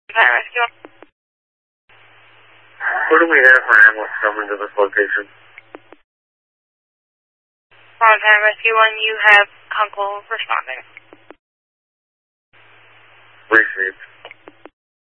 Fire Rescue 1. What do we have for an ambulance coming to this location? Fire Rescue 1, you have Uncle responding.